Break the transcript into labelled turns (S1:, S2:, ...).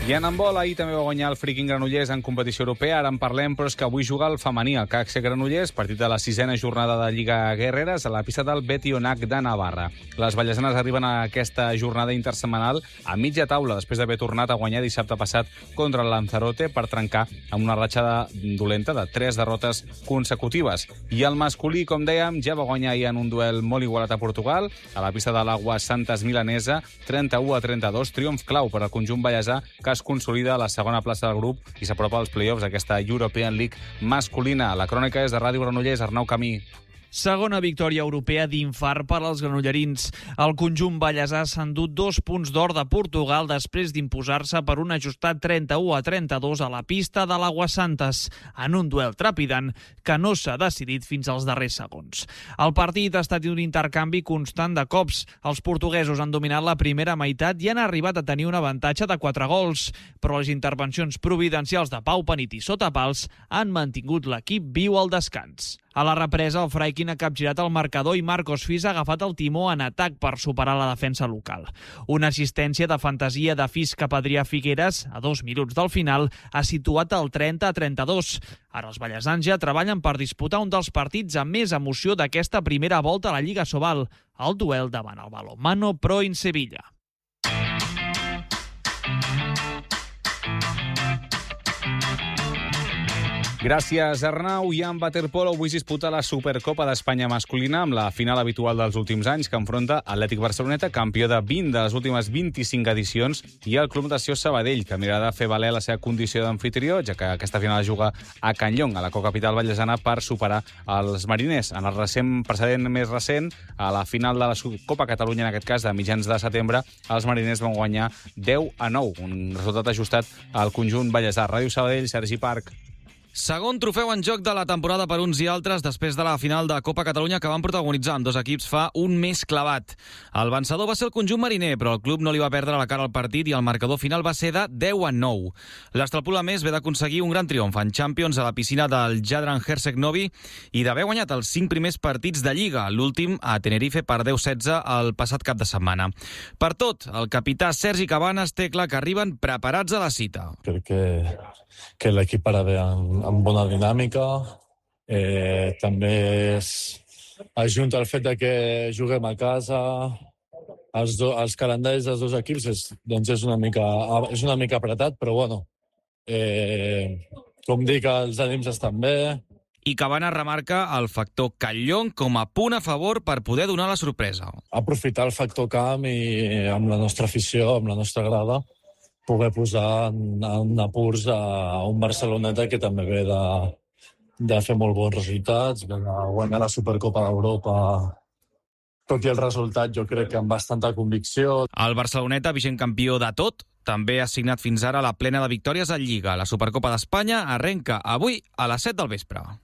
S1: I en handbol, ahir també va guanyar el Freaking Granollers en competició europea. Ara en parlem, però és que avui juga el femení, el CAC Granollers, partit de la 6a jornada de Lliga Guerreres a la pista del Betionac de Navarra. Les vallesanes arriben a aquesta jornada intersetmanal a mitja taula, després d'haver tornat a guanyar dissabte passat contra el Lanzarote per trencar amb una ratxa dolenta de 3 derrotes consecutives. I el masculí, com dèiem, ja va guanyar ahir en un duel molt igualat a Portugal, a la pista de l'Aigua Santes Milanesa, 31-32, triomf clau per al conjunt vallesà, que es consolida a la segona plaça del grup i s'apropa als play-offs d'aquesta European League masculina. La crònica és de Ràdio Granollers, Arnau Camí.
S2: Segona victòria europea d'infart per als granollerins. El conjunt vallesà s'ha endut 2 punts d'or de Portugal després d'imposar-se per un ajustat 31-32 a la pista de l'Aguasantes, en un duel trepidant que no s'ha decidit fins als darrers segons. El partit ha estat un intercanvi constant de cops. Els portuguesos han dominat la primera meitat i han arribat a tenir un avantatge de 4 gols, però les intervencions providencials de Pau Penit i Sotapals han mantingut l'equip viu al descans. A la represa, el Freikin ha capgirat el marcador i Marcos Fis ha agafat el timó en atac per superar la defensa local. Una assistència de fantasia de Fis cap a Adrià Figueres, a 2 minuts del final, ha situat el 30-32. Ara els vallesans ja treballen per disputar un dels partits amb més emoció d'aquesta primera volta a la Lliga Sobal, el duel davant el Balonmano Pro in Sevilla.
S1: Gràcies, Arnau. I en waterpolo avui disputa la Supercopa d'Espanya masculina amb la final habitual dels últims anys que enfronta Atlètic Barceloneta, campió de 20 de les últimes 25 edicions, i el Club Natació Sabadell, que mirarà de fer valer la seva condició d'amfitrió, ja que aquesta final es juga a Can Llong, a la cocapital vallesana, per superar els mariners. En el recent precedent més recent, a la final de la Copa Catalunya, en aquest cas, de mitjans de setembre, els mariners van guanyar 10-9, un resultat ajustat al conjunt vallesà. Ràdio Sabadell, Sergi Parc.
S3: Segon trofeu en joc de la temporada per uns i altres després de la final de Copa Catalunya que van protagonitzar amb 2 equips fa un mes clavat. El vencedor va ser el conjunt mariner, però el club no li va perdre la cara al partit i el marcador final va ser de 10-9. L'Estrapula més ve d'aconseguir un gran triomf en Champions a la piscina del Jadran Herzeg Novi i d'haver guanyat els 5 primers partits de Lliga, l'últim a Tenerife per 10-16 el passat cap de setmana. Per tot, el capità Sergi Cabanes té clar que arriben preparats a la cita.
S4: Crec que l'equip ara ve amb bona dinàmica. També ajunta el fet de que juguem a casa. Els calendaris dels 2 equips és una mica apretat, però bueno, com dic, els ànims estan bé.
S3: I Cabanes remarca el factor Callón com a punt a favor per poder donar la sorpresa.
S4: Aprofitar el factor camp i amb la nostra afició, amb la nostra grada, poder posar en apurs a un Barceloneta que també ve de fer molt bons resultats, de guanyar la Supercopa d'Europa. Tot i el resultat, jo crec que amb bastanta convicció.
S3: El Barceloneta, vigent campió de tot, també ha signat fins ara la plena de victòries a Lliga. La Supercopa d'Espanya arrenca avui a les 7 del vespre.